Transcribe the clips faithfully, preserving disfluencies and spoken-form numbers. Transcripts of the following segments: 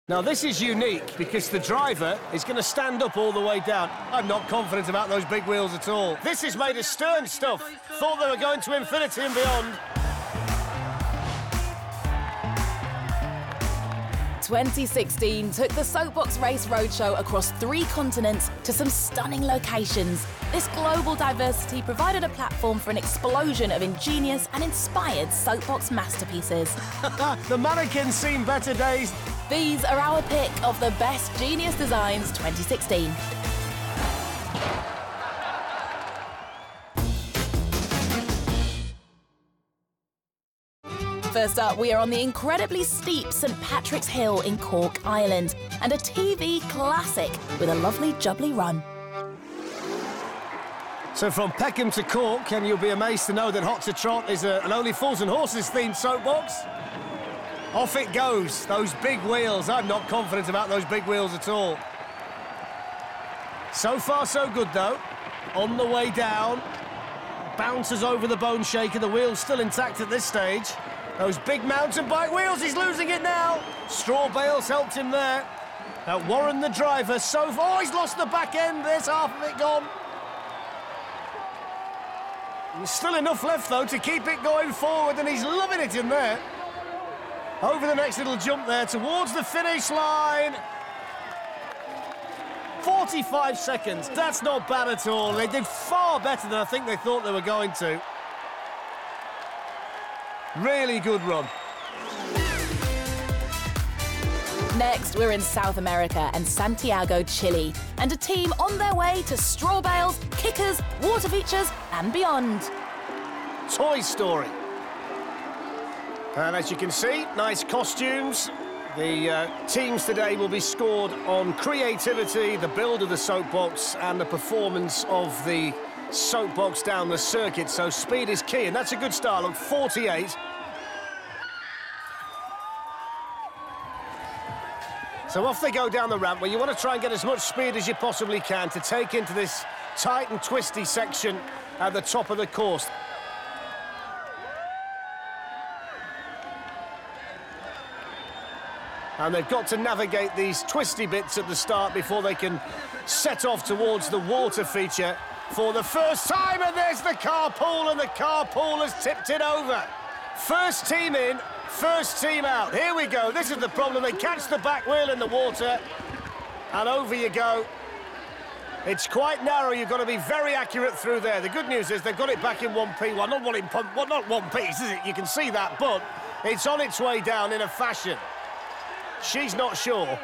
Now this is unique because the driver is going to stand up all the way down. I'm not confident about those big wheels at all. This is made of stern stuff. Thought they were going to infinity and beyond. twenty sixteen took the Soapbox Race Roadshow across three continents to some stunning locations. This global diversity provided a platform for an explosion of ingenious and inspired soapbox masterpieces. The mannequins seen better days. These are our pick of the best Genius Designs twenty sixteen. First up, we are on the incredibly steep St Patrick's Hill in Cork, Ireland, and a T V classic with a lovely jubbly run. So from Peckham to Cork, and you'll be amazed to know that Hot to Trot is a, an Only Fools and Horses themed soapbox. Off it goes, those big wheels. I'm not confident about those big wheels at all. So far, so good, though. On the way down, bounces over the Bone Shaker. The wheel's still intact at this stage. Those big mountain bike wheels, he's losing it now. Straw bales helped him there. Now, Warren, the driver, so far... Oh, he's lost the back end. There's half of it gone. There's still enough left, though, to keep it going forward, and he's loving it in there. Over the next little jump there, towards the finish line. forty-five seconds, that's not bad at all. They did far better than I think they thought they were going to. Really good run. Next, we're in South America and Santiago, Chile, and a team on their way to straw bales, kickers, water features, and beyond. Toy Story. And as you can see, nice costumes. The uh, teams today will be scored on creativity, the build of the soapbox, and the performance of the soapbox down the circuit. So speed is key, and that's a good start. Look, forty-eight. So off they go down the ramp, where you want to try and get as much speed as you possibly can to take into this tight and twisty section at the top of the course. And they've got to navigate these twisty bits at the start before they can set off towards the water feature for the first time. And there's the carpool, and the carpool has tipped it over. First team in, first team out. Here we go. This is the problem. They catch the back wheel in the water, and over you go. It's quite narrow. You've got to be very accurate through there. The good news is they've got it back in one piece. Well, not one, in, well, not one piece, is it? You can see that, but it's on its way down in a fashion. She's not sure.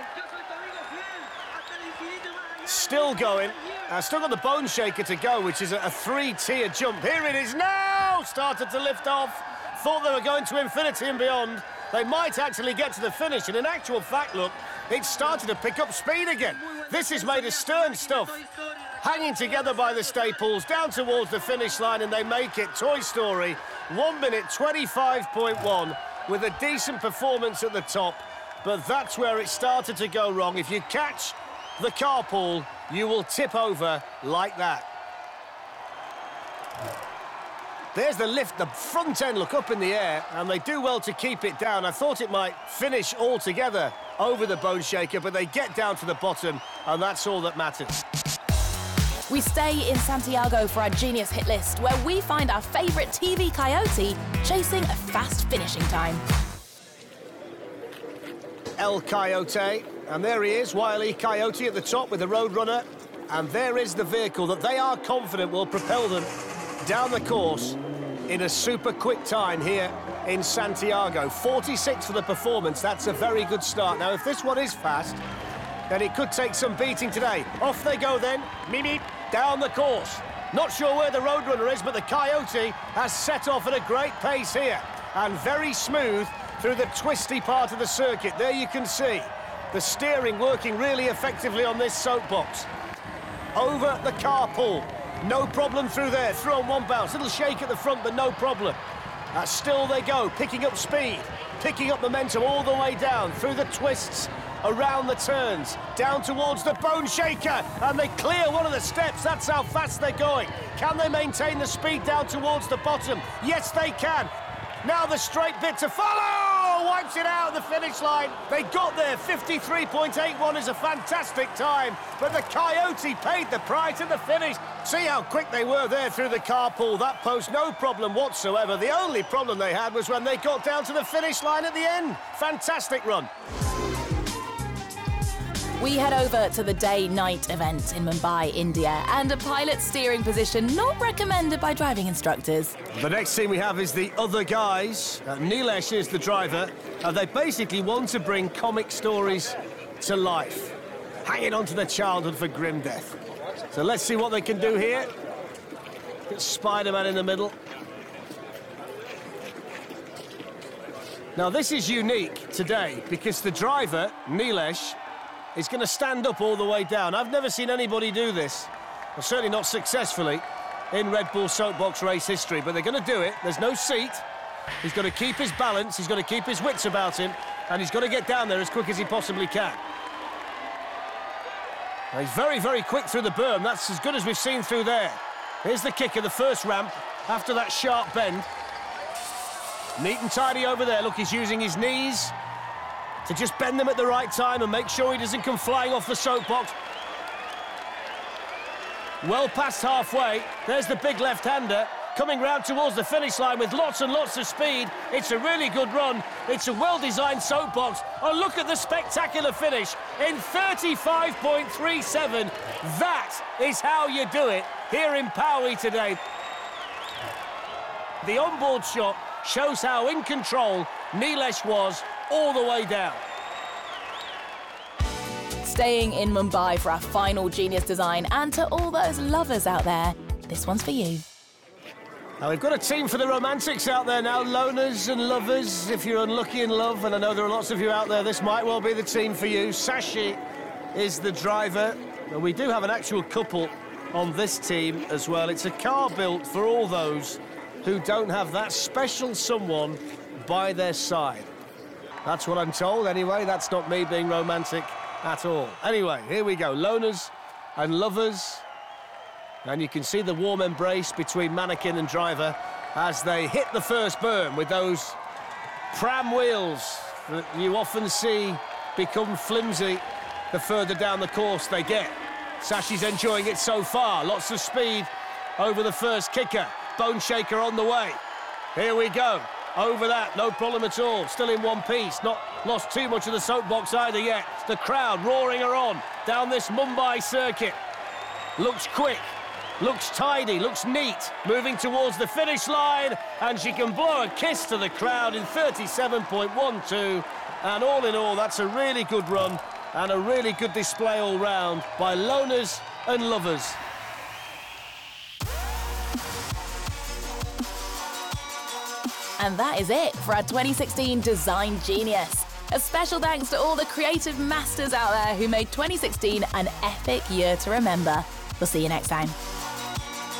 Still going. Uh, still got the Bone Shaker to go, which is a, a three-tier jump. Here it is now! Started to lift off. Thought they were going to infinity and beyond. They might actually get to the finish. And in actual fact, look, it started to pick up speed again. This is made of stern stuff. Hanging together by the staples, down towards the finish line, and they make it. Toy Story, one minute twenty-five point one, with a decent performance at the top. But that's where it started to go wrong. If you catch the carpool, you will tip over like that. There's the lift, the front end look up in the air, and they do well to keep it down. I thought it might finish altogether over the Bone Shaker, but they get down to the bottom, and that's all that matters. We stay in Santiago for our Genius hit list, where we find our favourite T V coyote chasing a fast finishing time. El Coyote, and there he is, Wile E. Coyote at the top with the Roadrunner, and there is the vehicle that they are confident will propel them down the course in a super quick time here in Santiago. forty-six for the performance, that's a very good start. Now, if this one is fast, then it could take some beating today. Off they go then, Mimi, down the course. Not sure where the Roadrunner is, but the Coyote has set off at a great pace here, and very smooth through the twisty part of the circuit. There you can see the steering working really effectively on this soapbox. Over the carpool, no problem through there, through on one bounce, little shake at the front, but no problem. Uh, still they go, picking up speed, picking up momentum all the way down, through the twists, around the turns, down towards the Bone Shaker, and they clear one of the steps. That's how fast they're going. Can they maintain the speed down towards the bottom? Yes, they can. Now the straight bit to follow! Oh, wipes it out at the finish line. They got there. fifty-three point eight one is a fantastic time, but the Coyote paid the price at the finish. See how quick they were there through the carpool. That post, no problem whatsoever. The only problem they had was when they got down to the finish line at the end. Fantastic run. We head over to the day-night event in Mumbai, India, and a pilot steering position not recommended by driving instructors. The next scene we have is the other guys. Uh, Nilesh is the driver. Uh, they basically want to bring comic stories to life, hanging on to their childhood for grim death. So let's see what they can do here. Get Spider-Man in the middle. Now, this is unique today because the driver, Nilesh, is going to stand up all the way down. I've never seen anybody do this, well, certainly not successfully, in Red Bull Soapbox race history, but they're going to do it. There's no seat. He's got to keep his balance, he's got to keep his wits about him, and he's got to get down there as quick as he possibly can. Now, he's very, very quick through the berm. That's as good as we've seen through there. Here's the kicker, the first ramp, after that sharp bend. Neat and tidy over there. Look, he's using his knees to just bend them at the right time and make sure he doesn't come flying off the soapbox. Well past halfway. There's the big left-hander coming round towards the finish line with lots and lots of speed. It's a really good run. It's a well-designed soapbox. Oh, look at the spectacular finish in thirty-five point three seven. That is how you do it here in Paui today. The onboard shot shows how in control Nilesh was all the way down. Staying in Mumbai for our final Genius design, and to all those lovers out there, this one's for you. Now, we've got a team for the romantics out there now, loners and lovers. If you're unlucky in love, and I know there are lots of you out there, this might well be the team for you. Sashi is the driver, and we do have an actual couple on this team as well. It's a car built for all those who don't have that special someone by their side. That's what I'm told, anyway. That's not me being romantic at all. Anyway, here we go. Loners and lovers. And you can see the warm embrace between mannequin and driver as they hit the first berm with those pram wheels that you often see become flimsy the further down the course they get. Sashi's enjoying it so far. Lots of speed over the first kicker. Bone shaker on the way. Here we go. Over that, no problem at all. Still in one piece. Not lost too much of the soapbox either yet. The crowd roaring her on down this Mumbai circuit. Looks quick, looks tidy, looks neat. Moving towards the finish line, and she can blow a kiss to the crowd in thirty-seven point one two. And all in all, that's a really good run and a really good display all round by loners and lovers. And that is it for our twenty sixteen Design Genius. A special thanks to all the creative masters out there who made twenty sixteen an epic year to remember. We'll see you next time.